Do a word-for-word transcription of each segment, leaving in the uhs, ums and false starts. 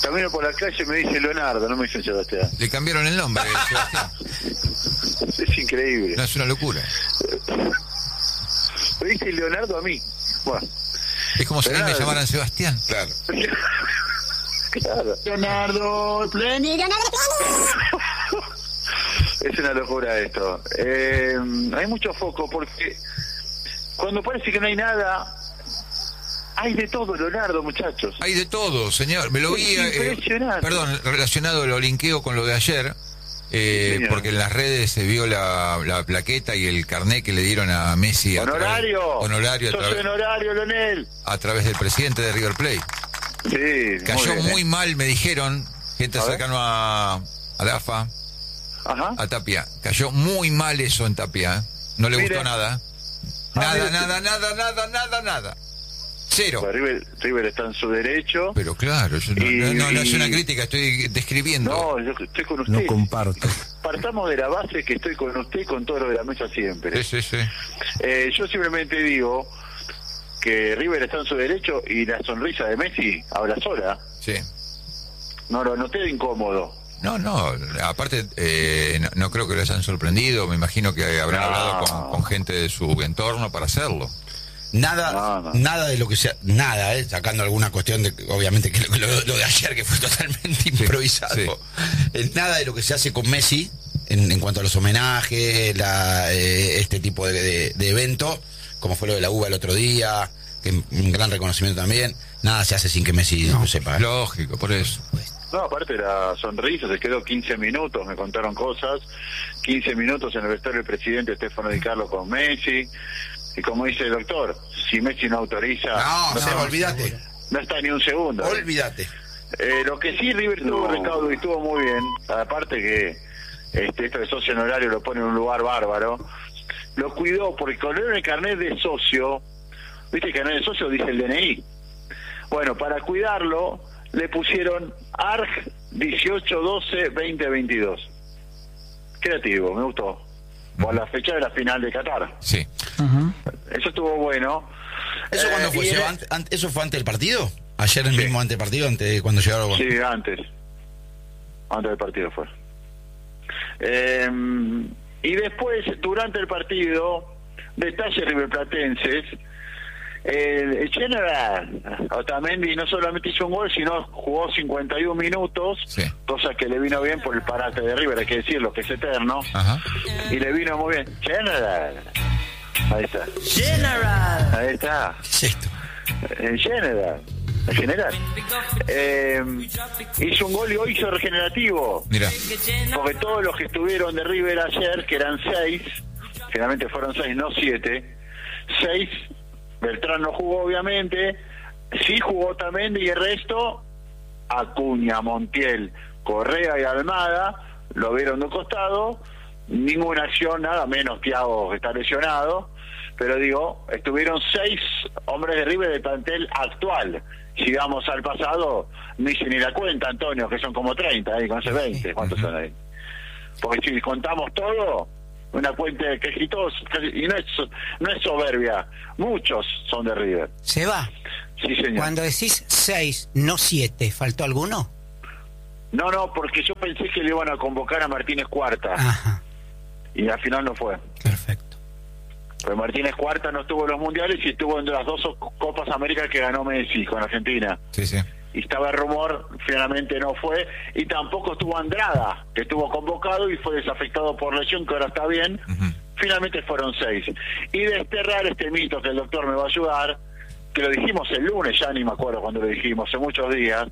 Camino por la calle me dice Leonardo, no me dice Sebastián. Le cambiaron el nombre, Sebastián. Es increíble. No, es una locura. Me dice Leonardo a mí. Bueno. Es como si a mí me llamaran Sebastián. Claro. Claro. Leonardo Pleni, Leonardo Pleni. Es una locura esto. Eh, hay mucho foco porque cuando parece que no hay nada, hay de todo, Leonardo, muchachos. Hay de todo, señor. Me lo vi. Eh, perdón, relacionado, lo linkeo con lo de ayer. Eh, sí, porque en las redes se vio la, la plaqueta y el carné que le dieron a Messi. Honorario. A través, honorario. Sos a través, honorario, Leonel. A través del presidente de River Plate. Sí. Cayó muy, bien, muy eh. mal, me dijeron, gente cercana a, a la A F A. Ajá. A Tapia. Cayó muy mal eso en Tapia. ¿eh? No le Mire. gustó nada. Ah, nada, mire. nada, nada, nada, nada, nada. Cero. Pues River, River está en su derecho. Pero claro, yo no, y, no, no, no es y... una crítica, estoy describiendo. No, yo estoy con usted. No comparto. Partamos de la base que estoy con usted y con todo lo de la mesa siempre. Sí, sí, sí. Eh, yo simplemente digo que River está en su derecho y la sonrisa de Messi habla sola. Sí. No lo noté incómodo. No, no, aparte eh, no, no creo que les hayan sorprendido, me imagino que habrán no. hablado con, con gente de su entorno para hacerlo. Nada, no, no. nada de lo que sea, nada, eh, sacando alguna cuestión de, obviamente que lo, lo, lo de ayer que fue totalmente improvisado, sí. Eh, nada de lo que se hace con Messi en, en cuanto a los homenajes, la, eh, este tipo de, de, de evento, como fue lo de la uva el otro día, que un gran reconocimiento también, nada se hace sin que Messi no, lo sepa. ¿eh? Lógico, por eso. No, aparte la sonrisa, se quedó quince minutos, me contaron cosas, quince minutos en el vestuario del presidente Stefano Di Carlo con Messi. Y como dice el doctor, si Messi no autoriza... No, no, no olvídate. No está ni un segundo. Olvídate. Eh, lo que sí, River tuvo no. recaudo y estuvo muy bien. Aparte que este, esto de socio honorario lo pone en un lugar bárbaro. Lo cuidó porque con el carnet de socio, viste que el carnet de socio dice el D N I. Bueno, para cuidarlo le pusieron A R G dieciocho doce veinte veintidós. Creativo, me gustó. Por la fecha de la final de Qatar. Sí. Uh-huh. Eso estuvo bueno. ¿Eso eh, cuándo fue? el... Ante, ante, ¿Eso fue antes del partido? ¿Ayer el sí. mismo antes del partido? Antes, cuando llegaron? Sí, antes. Antes del partido fue. Eh, y después, durante el partido, detalles riverplatenses, el, el General Otamendi no solamente hizo un gol, sino jugó cincuenta y uno minutos, sí. cosa que le vino bien por el parate de River, hay que decirlo, que es eterno. Ajá. Y le vino muy bien. General. Ahí está. General. Ahí está. ¿Qué es esto? En General. En general. Eh, hizo un gol y hoy hizo regenerativo. Mira. Porque todos los que estuvieron de River ayer, que eran seis, finalmente fueron seis, no siete, seis. Beltrán no jugó, obviamente. Sí jugó también, y el resto, Acuña, Montiel, Correa y Almada, lo vieron de costado. Ninguna acción, nada menos Thiago está lesionado. Pero digo, estuvieron seis hombres de River del plantel actual. Si vamos al pasado, ni hice ni la cuenta, Antonio, que son como treinta, ahí con ese veinte. ¿Cuántos son ahí? Porque si contamos todo, una cuenta de quejitos, y no es, no es soberbia, muchos son de River. ¿Se va? Sí, señor. Cuando decís seis, no siete, ¿faltó alguno? No, no, porque yo pensé que le iban a convocar a Martínez Cuarta. Ajá. Y al final no fue. Perfecto. Pero Martínez Cuarta no estuvo en los mundiales y estuvo en las dos Copas América que ganó Messi con Argentina. Sí, sí. Y estaba el rumor, finalmente no fue. Y tampoco estuvo Andrada, que estuvo convocado y fue desafectado por lesión, que ahora está bien. Uh-huh. Finalmente fueron seis. Y desterrar este mito, que el doctor me va a ayudar, que lo dijimos el lunes, ya ni me acuerdo cuando lo dijimos, hace muchos días.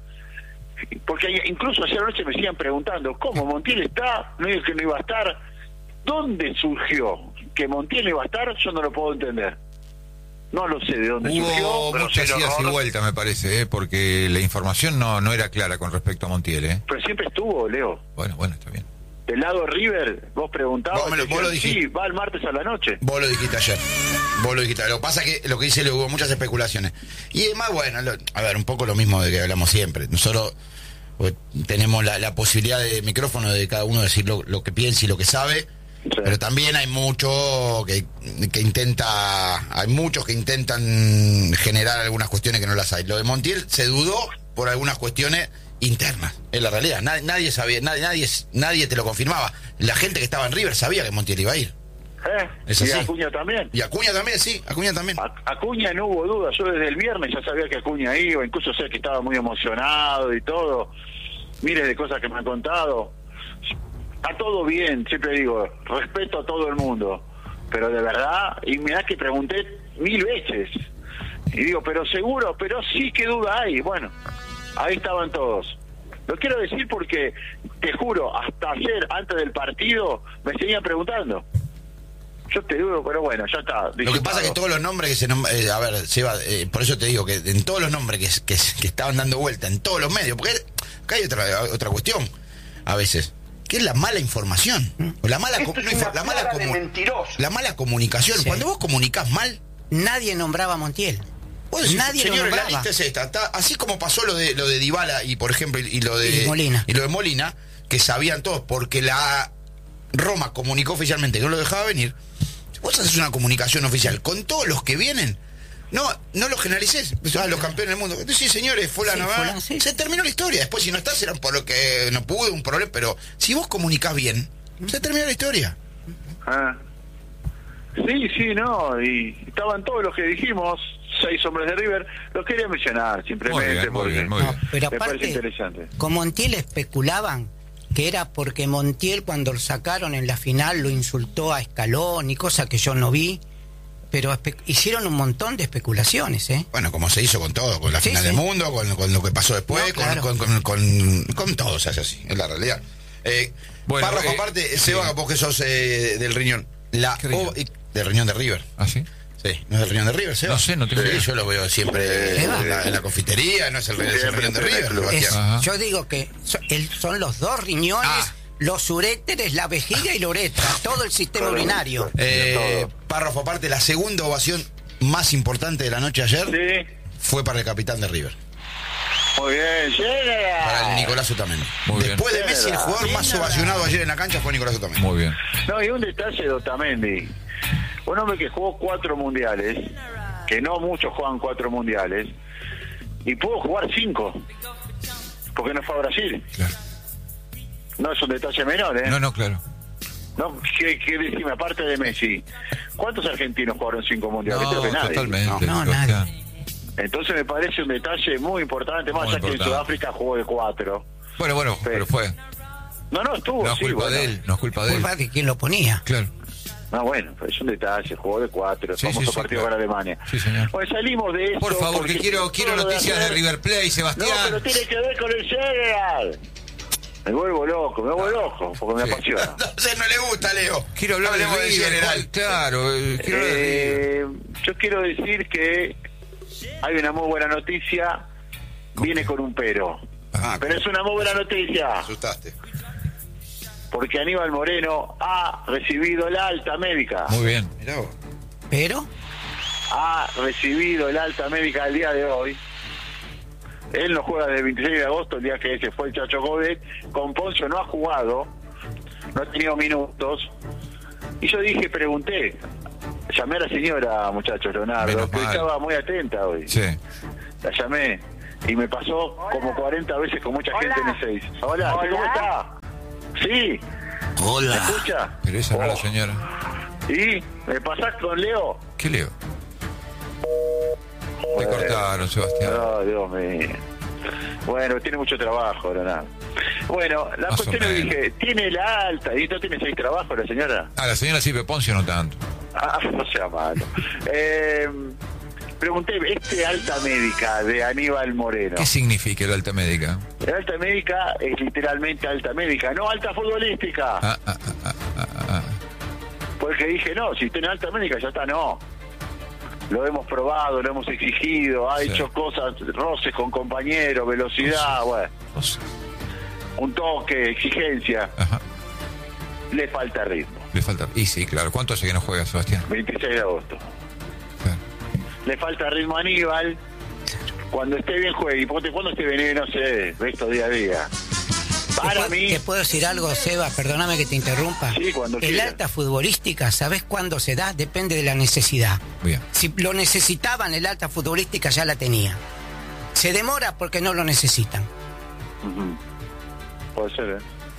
Porque incluso ayer anoche me siguen preguntando, ¿cómo Montiel está? No digo que no iba a estar. ¿Dónde surgió que Montiel iba a estar? Yo no lo puedo entender. No lo sé de dónde Hubo surgió. Hubo muchas idas y vueltas, me parece, ¿eh? Porque la información no no era clara con respecto a Montiel, ¿eh? Pero siempre estuvo, Leo. Bueno, bueno, está bien. Del lado River, vos preguntabas. Vos, me lo, vos lo dijiste. Sí, va el martes a la noche. Vos lo dijiste ayer. Vos lo dijiste. Lo que pasa es que lo que dice, hubo muchas especulaciones. Y además, bueno, lo, a ver, un poco lo mismo de que hablamos siempre. Nosotros pues, tenemos la, la posibilidad de micrófono de cada uno decir lo, lo que piensa y lo que sabe. Sí. Pero también hay mucho que, que intenta, hay muchos que intentan generar algunas cuestiones que no las hay. Lo de Montiel se dudó por algunas cuestiones internas, es la realidad. Nadie, nadie sabía, nadie, nadie, nadie te lo confirmaba. La gente que estaba en River sabía que Montiel iba a ir. ¿Eh? Es y así. Acuña también. Y Acuña también, sí, Acuña también. A- Acuña no hubo duda, yo desde el viernes ya sabía que Acuña iba, incluso sé que estaba muy emocionado y todo. Miles de cosas que me han contado. Está todo bien, siempre digo, respeto a todo el mundo, pero de verdad, y mirá que pregunté mil veces, y digo, pero seguro, pero sí, ¿qué duda hay? Bueno, ahí estaban todos. Lo quiero decir porque, te juro, hasta ayer, antes del partido, me seguían preguntando. Yo te digo, pero bueno, ya está. Lo que pasa es que todos los nombres que se nom- eh, a ver, Seba, eh, por eso te digo que en todos los nombres que, que, que estaban dando vuelta, en todos los medios, porque acá hay otra otra cuestión, a veces, que es la mala información, o la mala, Esto co- es no, una infor- la mala plaga de comu- mentirosos. la mala comunicación. Sí. Cuando vos comunicás mal, Nadie nombraba a Montiel. vos decís, Nadie lo señores, la nombraba. lista es esta, está- así como pasó lo de lo de Dybala y por ejemplo y, y lo de Y Molina. y lo de Molina, que sabían todos porque la Roma comunicó oficialmente que no lo dejaba venir. Vos haces una comunicación oficial con todos los que vienen. No, no los generalicés. Ah, los campeones del mundo. Sí, señores, fulano, Sí, ¿verdad? fulano, sí. Se terminó la historia. Después, si no estás, eran por lo que no pude, un problema. Pero si vos comunicás bien, se terminó la historia. Ah. Sí, sí, no, y estaban todos los que dijimos, seis hombres de River, los quería mencionar simplemente Muy bien, muy porque bien, muy No, bien. pero me parece aparte, interesante. con Montiel especulaban que era porque Montiel cuando lo sacaron en la final lo insultó a Scaloni, cosa que yo no vi, pero espe- hicieron un montón de especulaciones, ¿eh? Bueno, como se hizo con todo, con la Sí, final sí. del mundo, con, con lo que pasó después, No, con, claro. con, con, con, con todo se hace así, es la realidad. Eh, Bueno, párrafo eh, aparte, sí. Seba, vos que sos eh, del riñón. La ¿Qué riñón? o- eh, del riñón de River. ¿Ah, sí? Sí, ¿no es del riñón de River, Seba? No sé, no tengo Sí, idea. yo lo veo siempre Seba. en la, en la confitería, no es el, es el riñón de River, Es- Sebastián. Ajá. Yo digo que so- el- son los dos riñones, Ah. los uréteres, la vejiga y la uretra, todo el sistema Correcto. urinario. Eh, párrafo aparte, la segunda ovación más importante de la noche ayer Sí, fue para el capitán de River, muy bien, llega. para el Nicolás Otamendi. Muy bien. Después de Messi, el jugador más ovacionado ayer en la cancha fue Nicolás Otamendi. Muy bien. No, y un detalle de Otamendi. Un hombre que jugó cuatro mundiales, que no muchos juegan cuatro mundiales, y pudo jugar cinco, porque no fue a Brasil. Claro. No es un detalle menor, ¿eh? No, no, claro. No, ¿qué, qué decime? Aparte de Messi, ¿cuántos argentinos jugaron cinco mundiales? No, Creo que nadie. totalmente. No, no, Sebastián. Entonces me parece un detalle muy importante, más Muy allá que en importante. Sudáfrica jugó de cuatro. Bueno, bueno, pero fue. No, no, estuvo, No es sí, culpa bueno. de él, no es culpa de él. Culpa de quien lo ponía. Claro. No, bueno, pues es un detalle, jugó de cuatro, Sí, famoso sí, sí, partido claro. para Alemania. Sí, señor. Pues salimos de eso. Por favor, porque que quiero quiero todo lo noticias de ayer- River Plate, No, Sebastián. pero tiene que ver con el General. Me vuelvo loco, me vuelvo loco, porque me Sí. apasiona. Entonces no le gusta, Leo. Quiero hablar de Hablemos del River, general. igual, claro. eh, Quiero hablar de River. Eh, yo quiero decir que hay una muy buena noticia, viene con un pero. Ah, Pero es una muy buena noticia, asustaste. porque Aníbal Moreno ha recibido la alta médica. Muy bien. Mirá vos. Pero, Ha recibido el alta médica el día de hoy. Él no juega desde el veintiséis de agosto, el día que se fue el Chacho Godet. Con Poncio no ha jugado, no ha tenido minutos. Y yo dije, pregunté, llamé a la señora, muchachos, Leonardo, Menos que mal. estaba muy atenta hoy. Sí. La llamé y me pasó como cuarenta veces con mucha gente en el seis. Hola, Hola. ¿cómo está? Sí, ¿me Hola. escucha? Pero esa no es la Oh. señora. ¿Y me pasás con Leo? ¿Qué leo? Te cortaron, Sebastián. No, Dios mío. Bueno, tiene mucho trabajo, Leonardo. Bueno, la Más o cuestión es menos. dije, tiene la alta, ¿y no tiene seis trabajos la señora? Ah, la señora sí, pero Poncio no tanto. Ah, no sea malo. Eh, pregunté, ¿este alta médica de Aníbal Moreno? ¿Qué significa el alta médica? La alta médica es literalmente alta médica, no alta futbolística. Ah, ah, ah, ah, ah, ah. Porque dije, no, si tiene alta médica ya está, no. Lo hemos probado, lo hemos exigido, ha Sí. hecho cosas, roces con compañeros, velocidad, bueno, No sé. un toque, exigencia. Ajá. Le falta ritmo. Le falta. Y sí, claro. ¿Cuánto hace que no juega, Sebastián? veintiséis de agosto. Claro. Le falta ritmo a Aníbal. Cuando esté bien juegue. Y ponte cuando esté bien, no sé, esto día a día. Para ¿te, puedo, mí, te puedo decir algo, Seba? Perdóname que te interrumpa. Sí, cuando El quiera. alta futbolística, ¿sabes cuándo se da? Depende de la necesidad. Bien. Si lo necesitaban, el alta futbolística ya la tenía. Se demora porque no lo necesitan. Uh-huh. Puede ser, ¿eh?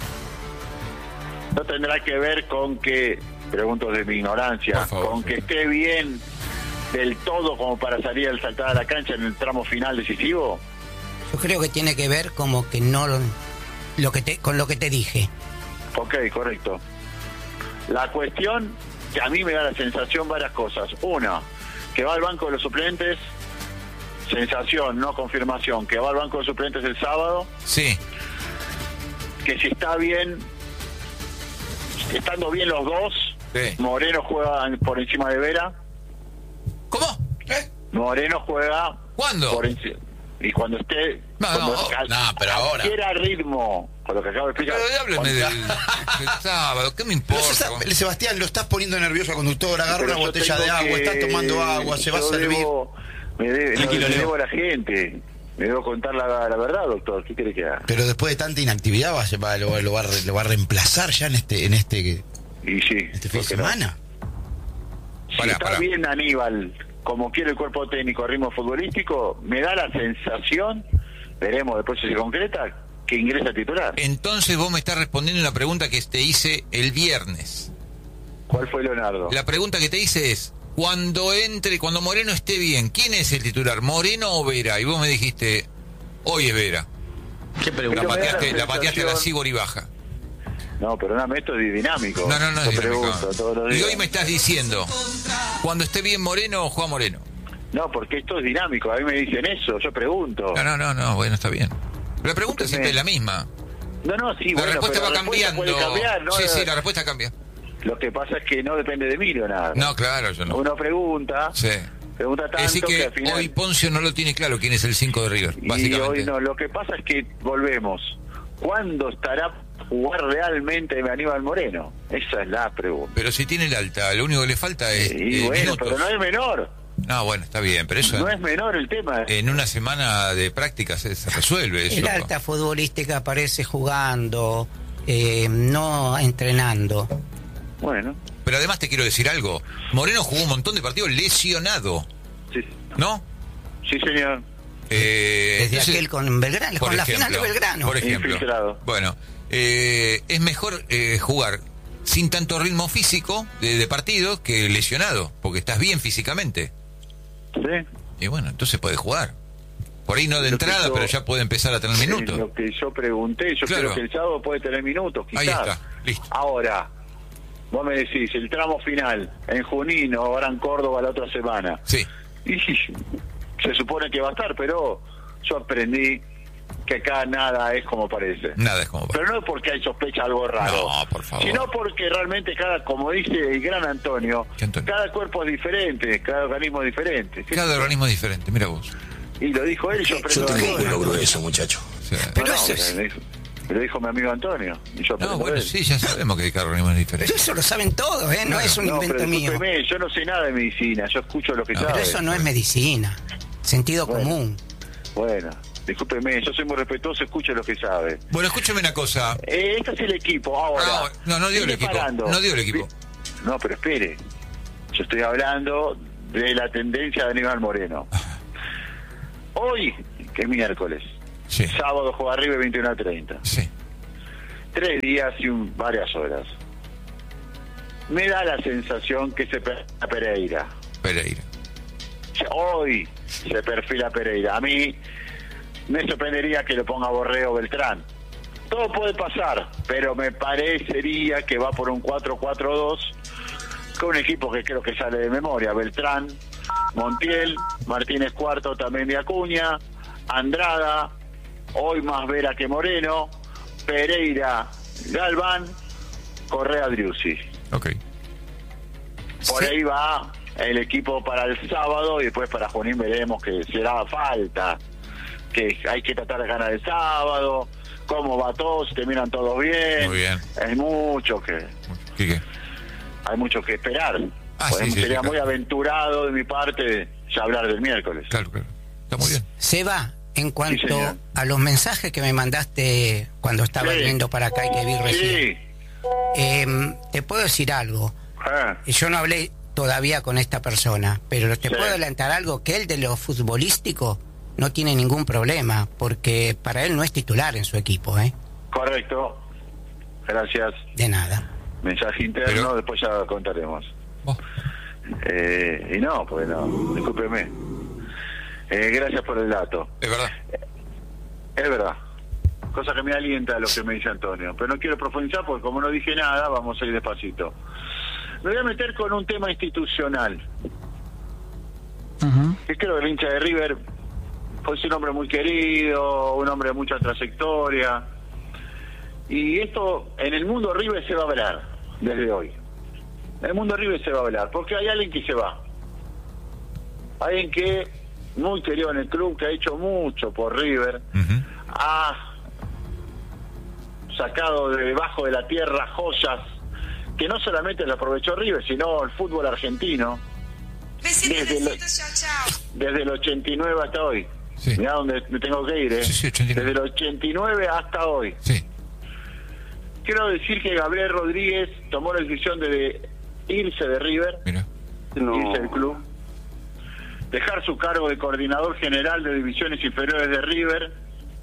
No tendrá que ver con que, pregunto de mi ignorancia, favor, con que esté bien del todo como para salir al saltar a la cancha en el tramo final decisivo. Yo creo que tiene que ver como que no lo, lo que te, con lo que te dije. Ok, correcto. La cuestión que a mí me da la sensación varias cosas. Una, que va al banco de los suplentes, sensación, no confirmación, que va al banco de suplentes el sábado. Sí. Que si está bien, estando bien los dos, sí. Moreno juega por encima de Vera. ¿Cómo? ¿Eh? Moreno juega... ¿Cuándo? Por enci- y cuando esté... No, cuando no, al- no, pero ahora. adquiera ritmo, con lo que acabo de explicar. Pero hábleme Cuando- del, del sábado, ¿qué me Pero importa? César, Sebastián, lo estás poniendo nervioso al conductor, agarra Pero una yo botella tengo de agua, que- está tomando agua, se va a yo servir. Debo, me debe, no, Tranquilo, le Leo. debo a la gente. Me debo contar la, la verdad, doctor. ¿Qué quiere que haga? Pero después de tanta inactividad va, va- lo, lo va, a re- lo va a reemplazar ya en este en este, Y sí. este fin de ¿por qué no? semana. Si Pará, está pará. bien Aníbal, como quiere el cuerpo técnico a ritmo futbolístico, me da la sensación, veremos después si se concreta, que ingresa titular. Entonces vos me estás respondiendo una pregunta que te hice el viernes. ¿Cuál fue Leonardo? La pregunta que te hice es, cuando entre, cuando Moreno esté bien, ¿quién es el titular? ¿Moreno o Vera? Y vos me dijiste, hoy es Vera. ¿Qué La Pero me da pateaste, la la pateaste a la sensación- Sibor y baja. No, perdóname, esto es dinámico. No, no, no Yo es dinámico. pregunto todos los Y días. hoy me estás diciendo, cuando esté bien Moreno, juega Moreno. No, porque esto es dinámico. A mí me dicen eso, yo pregunto. No, no, no, no, bueno, está bien. La pregunta Escúcheme. siempre es la misma. No, no, sí, La bueno, respuesta pero va la respuesta cambiando. puede cambiar, ¿no? Sí, sí, la respuesta cambia. Lo que pasa es que no depende de mí, Leonardo. No, claro, yo no. Uno pregunta, Sí. pregunta tanto Es decir que, que al final... hoy Poncio no lo tiene claro quién es el cinco de River, y básicamente. hoy no, lo que pasa es que volvemos. ¿Cuándo estará a jugar realmente Aníbal Moreno? Esa es la pregunta. Pero si tiene el alta, lo único que le falta es Y eh, bueno, minutos. pero no es menor. No, bueno, está bien, pero eso No es menor el tema. en una semana de práctica se, se resuelve eso. El alta futbolística aparece jugando, eh, no entrenando. Bueno, Pero además te quiero decir algo. Moreno jugó un montón de partidos lesionado, sí, ¿no? sí señor. Eh, Desde entonces, aquel con Belgrano, por con la ejemplo, final de Belgrano. Por ejemplo. Infiltrado. Bueno, eh, es mejor eh, jugar sin tanto ritmo físico de, de partido que lesionado, porque estás bien físicamente. Sí. Y bueno, entonces puede jugar. Por ahí no de Lo que entrada, yo- pero ya puede empezar a tener minutos. Sí, lo que yo pregunté, yo Claro. creo que el sábado puede tener minutos, quizás. Ahí está, listo. Ahora, vos me decís, el tramo final, en Junín o ahora en Córdoba la otra semana. Sí. Y se supone que va a estar, pero yo aprendí que acá nada es como parece. Nada es como para... Pero no es porque hay sospecha algo raro. No, por favor. Sino porque realmente cada, como dice el gran Antonio, ¿Qué Antonio? cada cuerpo es diferente, cada organismo es diferente. Cada organismo es diferente, mira vos. Y lo dijo él y yo aprendo Yo tengo de un él. culo grueso, muchacho. O sea, Pero No, no, eso es- me dijo, me lo dijo mi amigo Antonio. Y yo aprendo no, bueno, de él. sí, ya sabemos que cada organismo es Pero diferente. eso lo saben todos, ¿eh? No es un No, pero invento mío. discúlpeme, yo no sé nada de medicina, yo escucho lo que No, sabe. Pero eso no es medicina. Sentido Bueno. común. Bueno, discúlpeme, yo soy muy respetuoso, escucho lo que sabe. Bueno, escúchame una cosa. Eh, este es el equipo, ahora. Ah, no, no digo el sigue equipo, parando. no digo el equipo. No, pero espere. Yo estoy hablando de la tendencia de Aníbal Moreno. Hoy, que es miércoles, Sí, sábado juega River veintiuno a treinta. sí. Tres días y un- varias horas. Me da la sensación que se perfila Pereira. Pereira. Hoy se perfila Pereira. A mí me sorprendería que lo ponga Borreo Beltrán. Todo puede pasar, pero me parecería que va por un cuatro cuatro dos con un equipo que creo que sale de memoria. Beltrán, Montiel, Martínez Cuarto también de Acuña, Andrada, hoy más Vera que Moreno, Pereira, Galván, Correa Driussi. Ok. Por Sí. ahí va el equipo para el sábado y después para Junín veremos que será falta, que hay que tratar de ganar el sábado, cómo va todo, si terminan todos bien. Muy bien. Hay mucho que ¿Qué qué? hay mucho que esperar. Ah, Pues sí, sí, sería sí, muy claro. aventurado de mi parte ya hablar del miércoles. Claro, claro. Está muy bien. Seba, en cuanto señor. a los mensajes que me mandaste cuando estaba Sí. viniendo para acá y que vi recién, Sí. eh, te puedo decir algo. Ah, Yo no hablé todavía con esta persona, pero te Sí. puedo adelantar algo, que él de lo futbolístico no tiene ningún problema, porque para él no es titular en su equipo, ¿eh? Correcto. Gracias. De nada. Mensaje interno, Pero... después ya contaremos. Oh. Eh, y no, pues no, discúlpeme. Eh, gracias por el dato. Es verdad. Eh, es verdad. Cosa que me alienta lo que me dice Antonio. Pero no quiero profundizar porque como no dije nada, vamos a ir despacito. Me voy a meter con un tema institucional. Uh-huh. Que creo que el hincha de River fue un hombre muy querido, un hombre de mucha trayectoria. Y esto en el mundo River se va a hablar desde hoy. En el mundo River se va a hablar, porque hay alguien que se va. Alguien que, muy querido en el club, que ha hecho mucho por River, uh-huh. ha sacado de debajo de la tierra joyas que no solamente le aprovechó River, sino el fútbol argentino. Desde el, desde el ochenta y nueve hasta hoy. Sí. Mirá donde me tengo que ir, ¿eh? Sí, sí, desde el ochenta y nueve hasta hoy. Sí. Quiero decir que Gabriel Rodríguez tomó la decisión de irse de River, Mira. No. irse del club, dejar su cargo de coordinador general de divisiones inferiores de River.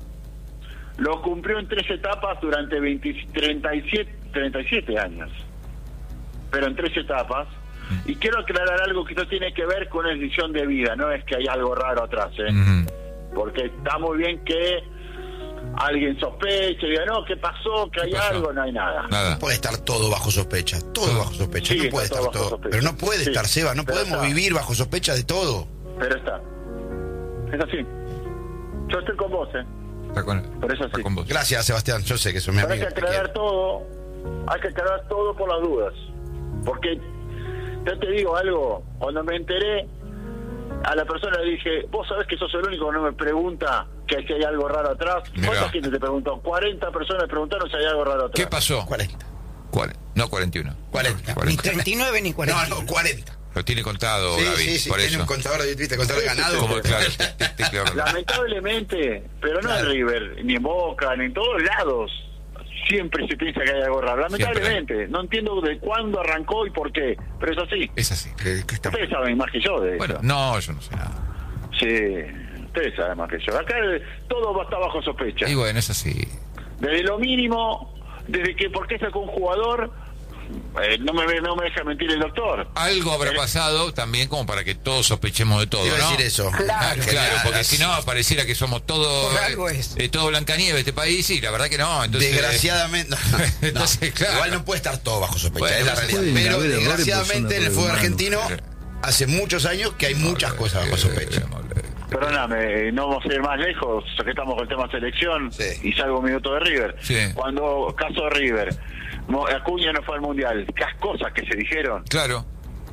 Lo cumplió en tres etapas durante veinte, treinta y siete, treinta y siete años, pero en tres etapas. Y quiero aclarar algo que esto tiene que ver con una decisión de vida, no es que hay algo raro atrás, ¿eh? Uh-huh. Porque está muy bien que alguien sospeche, diga, no, ¿qué pasó? Que hay pasó? algo, no hay nada. nada. No puede estar todo bajo sospecha, todo bajo sospecha, sí, no puede estar todo. Sospecha. Pero no puede sí, estar, Seba, no podemos está. vivir bajo sospecha de todo. Pero está. Es así. Yo estoy con vos, ¿eh? Está con, Por eso sí. con vos. Gracias, Sebastián, yo sé que son mi amigo. Hay que aclarar todo, hay que aclarar todo por las dudas. Porque, yo te digo algo, cuando me enteré, a la persona le dije, vos sabés que sos el único que no me pregunta que si hay algo raro atrás. ¿Cuánta gente te preguntó? cuarenta personas me preguntaron si hay algo raro atrás. ¿Qué pasó? cuarenta. cuarenta. No, cuarenta y uno. cuarenta. Ni treinta y nueve ni cuarenta. No, no, cuarenta. Lo tiene contado, sí, Gaby, sí, sí, por tiene eso. un contador, ¿viste? Contador ganado. Como, claro, lamentablemente, pero no claro. en River, ni en Boca, ni en todos lados, siempre se piensa que hay algo raro. Lamentablemente, siempre. No entiendo de cuándo arrancó y por qué, pero es así. Es así. ¿Qué, qué está... Ustedes saben más que yo de bueno, eso. No, yo no sé nada. Sí, ustedes saben más que yo. Acá todo va a estar bajo sospecha. Y bueno, es así. Desde lo mínimo, desde que por qué sacó un jugador... Eh, no me no me deja mentir el doctor. Algo habrá eh, pasado también como para que todos sospechemos de todo, iba ¿no? a decir eso. Claro, claro, porque si no pareciera que somos todos eh, todo Blancanieves este país y la verdad que no. Entonces, desgraciadamente, no, entonces, no, claro. igual no puede estar todo bajo sospecha, bueno, es la realidad. Pero desgraciadamente en el fútbol argentino hace muchos años que hay muchas cosas bajo sospecha. Perdóname, no vamos a ir más lejos, ya que estamos con el tema selección sí. y salgo un minuto de River. Sí. Cuando caso de River, Acuña no fue al Mundial, ¿qué cosas que se dijeron? Claro.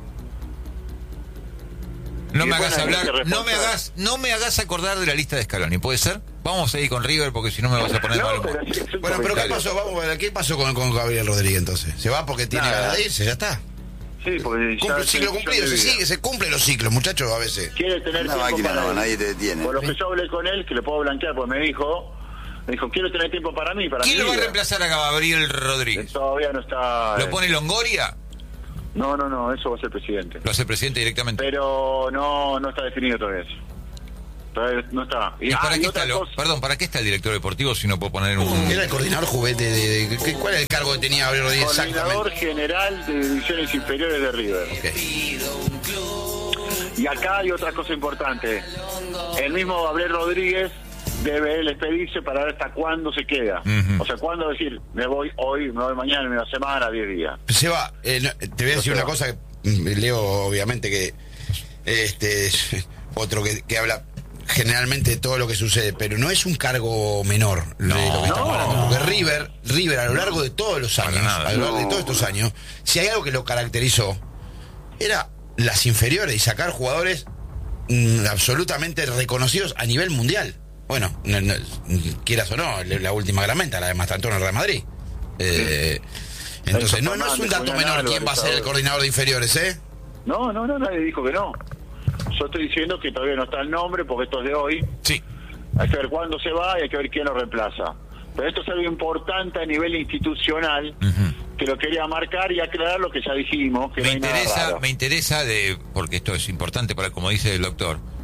No me hagas hablar, no me hagas, no me hagas acordar de la lista de Scaloni, ¿puede ser? Vamos a ir con River porque si no me vas a poner no, mal humor. Pero bueno, pero ¿qué pasó? Vamos a ver, ¿qué pasó con, con Gabriel Rodríguez entonces? ¿Se va porque tiene ganas de irse? Ya está. Sí, porque cumple el ciclo cumplido, se sigue, se cumple los ciclos, muchachos, a veces. Quiere tener una máquina, no, nadie te detiene. Por lo que yo hablé con él, que le puedo blanquear, pues me dijo, me dijo, quiero tener tiempo para mí, para ¿Quién mi lo va vida. a reemplazar a Gabriel Rodríguez? Todavía no está. ¿Lo pone Longoria? No, no, no, eso va a ser presidente. ¿Lo hace presidente directamente? Pero no, no está definido todavía eso. Todavía no está. ¿Y, ¿Y para ah, qué está lo, perdón, ¿para qué está el director deportivo si no puedo poner un... Era el coordinador juguete de, de, de... ¿Cuál era el cargo que tenía Gabriel Rodríguez coordinador exactamente? general de divisiones inferiores de River. Okay. Y acá hay otra cosa importante. El mismo Gabriel Rodríguez debe él expedirse para ver hasta cuándo se queda. Uh-huh. O sea, cuándo decir, me voy hoy, me voy mañana, en una semana, diez días. Seba, eh, no, te voy a decir una cosa que leo, obviamente, que este otro que, que habla generalmente de todo lo que sucede, pero no es un cargo menor no, de lo que estamos no, hablando, porque River, River a lo largo de todos los años, nada, a lo largo no. de todos estos años, si hay algo que lo caracterizó, era las inferiores y sacar jugadores mm, absolutamente reconocidos a nivel mundial. Bueno, no, no, quieras o no, la última gran venta, la de Mastantuono en Real Madrid. Eh, sí. Entonces, no, no es un dato menor quién va a ser el coordinador de inferiores, ¿eh? No, no, no, nadie dijo que no. Yo estoy diciendo que todavía no está el nombre porque esto es de hoy. Sí. Hay que ver cuándo se va y hay que ver quién lo reemplaza. Pero esto es algo importante a nivel institucional, uh-huh. que lo quería marcar y aclarar lo que ya dijimos. Que me no hay interesa, nada raro. me interesa de, porque esto es importante para, como dice el doctor,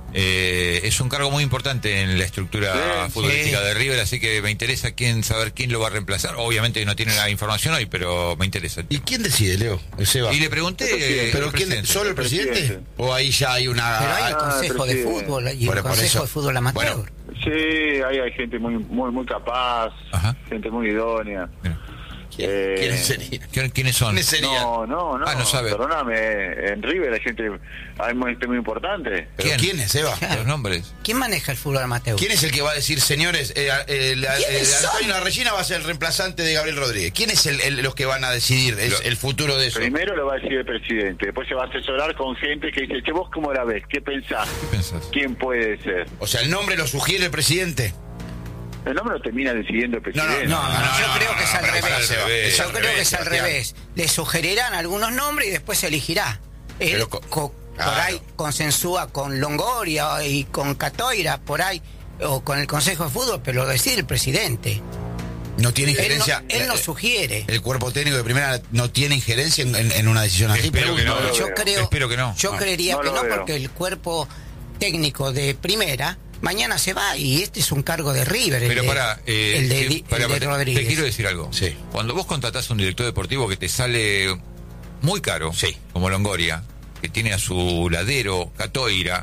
Eh, es un cargo muy importante en la estructura sí, futbolística sí. de River, así que me interesa quién saber quién lo va a reemplazar. Obviamente no tiene la información hoy, pero me interesa. ¿Y quién decide, Leo? Seba. Y le pregunté, eh, ¿pero quién? ¿Solo el presidente? el presidente? ¿O ahí ya hay una? Pero hay el Consejo ah, de Fútbol y el Consejo de Fútbol Amateur. Bueno. Sí, ahí hay gente muy muy muy capaz, Ajá. gente muy idónea. Mira. ¿Quién, eh, ¿Quiénes serían? ¿Quiénes son? ¿Quiénes serían? No, no, no. Ah, no sabe. Perdóname, en River hay gente, hay gente muy importante. ¿Quién? ¿Quiénes, Eva? Claro. Los nombres. ¿Quién maneja el fútbol amateur? ¿Quién es el que va a decir, señores, eh, eh, eh, eh, Antonio Arrellina va a ser el reemplazante de Gabriel Rodríguez? ¿Quién es el, el, los que van a decidir el, el futuro de eso? Primero lo va a decir el presidente, después se va a asesorar con gente que dice, che, ¿vos cómo la ves? ¿Qué pensás? ¿Qué pensás? ¿Quién puede ser? O sea, ¿el nombre lo sugiere el presidente? El nombre lo termina decidiendo el presidente. No, no, no, no yo no, creo no, que es al revés. revés. Yo creo que es al revés. Le sugerirán algunos nombres y después se elegirá. Él Pero, co co claro. por ahí consensúa con Longoria y con Catoira, por ahí, o con el Consejo de Fútbol, pero lo decide el presidente. No tiene injerencia. Él no, él no sugiere. El cuerpo técnico de primera no tiene injerencia en, en, en una decisión así. Espero que no. Yo creo, Espero que no. Yo no. creería no que no, veo. porque el cuerpo técnico de primera mañana se va y este es un cargo de River. Pero el para, de, eh, el de, sí, para, el de te, Rodríguez. Te quiero decir algo. Sí. Cuando vos contratás a un director deportivo que te sale muy caro, sí. como Longoria, que tiene a su ladero Catoira,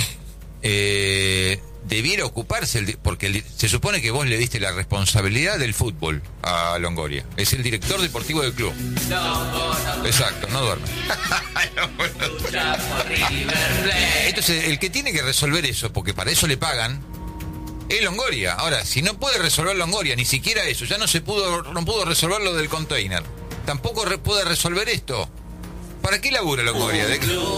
eh, debiera ocuparse, el, porque el, se supone que vos le diste la responsabilidad del fútbol a Longoria. Es el director deportivo del club. Exacto, no duerme. Entonces, el que tiene que resolver eso, porque para eso le pagan, es Longoria. Ahora, si no puede resolver Longoria, ni siquiera eso, ya no se pudo, no pudo resolver lo del container, tampoco re, puede resolver esto. ¿Para qué labura Longoria? ¿De qué?